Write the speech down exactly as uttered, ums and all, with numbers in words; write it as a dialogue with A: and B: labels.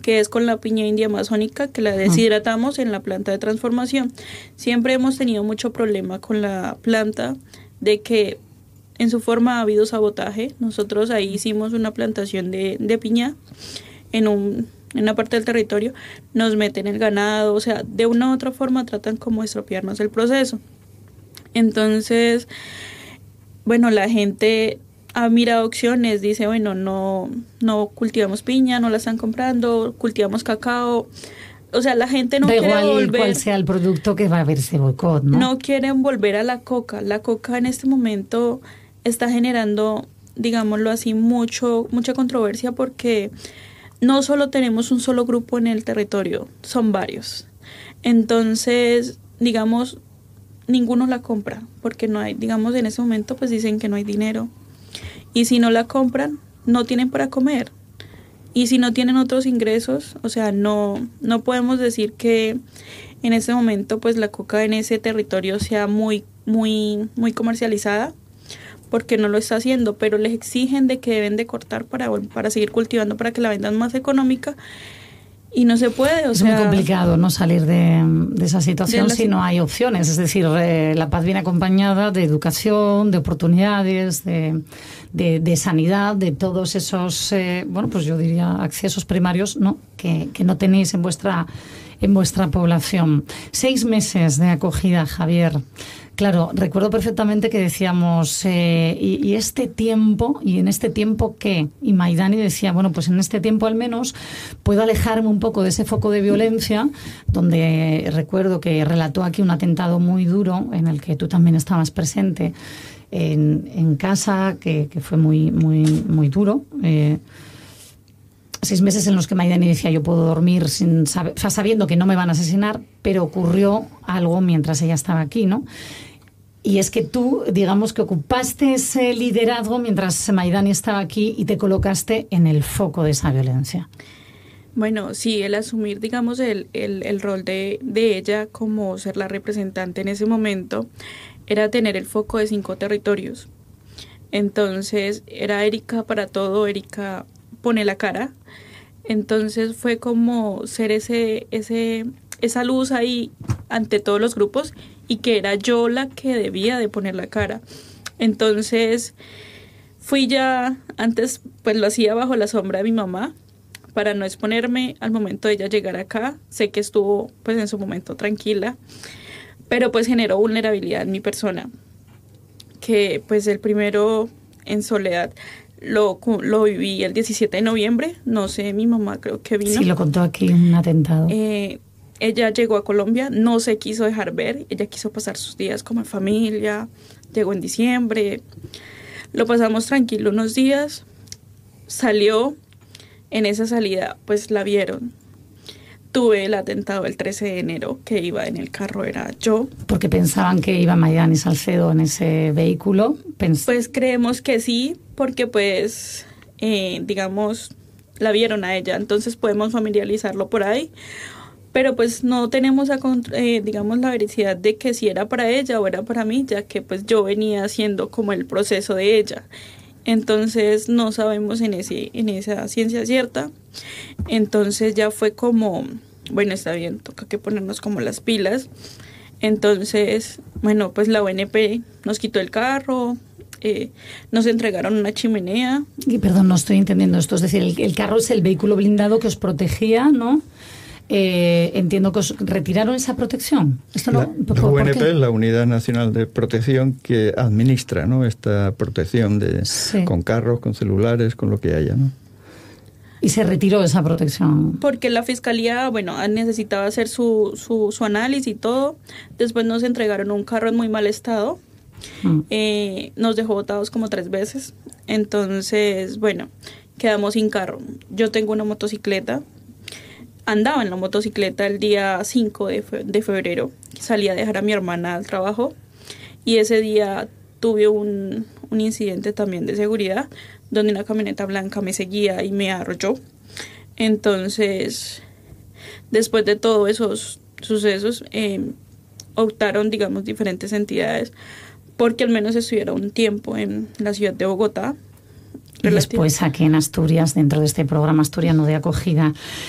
A: que es con la piña india amazónica, que la deshidratamos en la planta de transformación. Siempre hemos tenido mucho problema con la planta, de que en su forma ha habido sabotaje. Nosotros ahí hicimos una plantación de, de piña en, un, en una parte del territorio, nos meten el ganado, o sea, de una u otra forma tratan como de estropearnos el proceso. Entonces, bueno, la gente ha mirado opciones, dice, bueno, no, no cultivamos piña, no la están comprando, cultivamos cacao. O sea, la gente no
B: da
A: quiere
B: igual
A: volver,
B: cuál sea el producto, que va a haberse boicot, ¿no?
A: No quieren volver a la coca. La coca en este momento está generando, digámoslo así, mucho, mucha controversia, porque no solo tenemos un solo grupo en el territorio, son varios. Entonces, digamos, ninguno la compra, porque no hay, digamos, en ese momento pues dicen que no hay dinero. Y si no la compran, no tienen para comer. Y si no tienen otros ingresos, o sea, no, no podemos decir que en ese momento pues la coca en ese territorio sea muy, muy, muy comercializada, porque no lo está haciendo, pero les exigen de que deben de cortar para, para seguir cultivando, para que la vendan más económica. Y no se puede, o
B: es
A: sea...
B: muy complicado no salir de, de esa situación
A: de la,
B: si no hay opciones. Es decir, eh, la paz viene acompañada de educación, de oportunidades, de, de, de sanidad, de todos esos, eh, bueno, pues yo diría accesos primarios, ¿no? que, que no tenéis en vuestra, en vuestra población. Seis meses de acogida, Javier. Claro, recuerdo perfectamente que decíamos, eh, y, y este tiempo, y en este tiempo, ¿qué? Y Maidani decía, bueno, pues en este tiempo al menos puedo alejarme un poco de ese foco de violencia, donde recuerdo que relató aquí un atentado muy duro, en el que tú también estabas presente, en, en casa, que, que fue muy, muy, muy duro. Eh, Seis meses en los que Maidani decía, yo puedo dormir sin saber, o sea, sabiendo que no me van a asesinar, pero ocurrió algo mientras ella estaba aquí, ¿no? Y es que tú, digamos que ocupaste ese liderazgo mientras Maidani estaba aquí y te colocaste en el foco de esa violencia.
A: Bueno, sí, el asumir, digamos, el, el, el rol de, de ella como ser la representante en ese momento era tener el foco de cinco territorios. Entonces, era Erika para todo, Erika pone la cara. Entonces fue como ser ese, ese, esa luz ahí ante todos los grupos, y que era yo la que debía de poner la cara. Entonces fui ya, antes pues lo hacía bajo la sombra de mi mamá, para no exponerme al momento de ella llegar acá. Sé que estuvo pues en su momento tranquila, pero pues generó vulnerabilidad en mi persona, que pues el primero en soledad Lo, lo viví el diecisiete de noviembre, no sé, mi mamá creo que vino.
B: Sí, lo contó aquí, un atentado.
A: Eh, ella llegó a Colombia, no se quiso dejar ver, ella quiso pasar sus días como en familia, llegó en diciembre, lo pasamos tranquilo unos días, salió, en esa salida pues la vieron. Tuve el atentado el trece de enero, que iba en el carro era yo.
B: Porque pensaban que iba Maidani Salcedo en ese vehículo. Pens-
A: pues creemos que sí, porque pues, eh, digamos, la vieron a ella, entonces podemos familiarizarlo por ahí. Pero pues no tenemos, a, eh, digamos, la veracidad de que si era para ella o era para mí, ya que pues yo venía haciendo como el proceso de ella. Entonces no sabemos en ese en esa ciencia cierta. Entonces ya fue como, bueno, está bien, toca que ponernos como las pilas. Entonces, bueno, pues la O N P nos quitó el carro, eh, nos entregaron una chimenea.
B: Y perdón, no estoy entendiendo esto. Es decir, el, el carro es el vehículo blindado que os protegía, ¿no? Eh, entiendo que os retiraron esa protección. Esto no,
C: la, la U N P es la Unidad Nacional de Protección, que administra, ¿no?, esta protección de, sí. con carros, con celulares, con lo que haya, ¿no?
B: Y se retiró esa protección.
A: Porque la fiscalía, bueno, necesitaba hacer su, su, su análisis y todo. Después nos entregaron un carro en muy mal estado. Mm. Eh, nos dejó botados como tres veces. Entonces, bueno, quedamos sin carro. Yo tengo una motocicleta. Andaba en la motocicleta el día cinco de febrero, salí a dejar a mi hermana al trabajo, y ese día tuve un, un incidente también de seguridad, donde una camioneta blanca me seguía y me arrolló. Entonces, después de todos esos sucesos, eh, optaron, digamos, diferentes entidades porque al menos estuviera un tiempo en la ciudad de Bogotá.
B: Y después aquí en Asturias, dentro de este programa asturiano de acogida.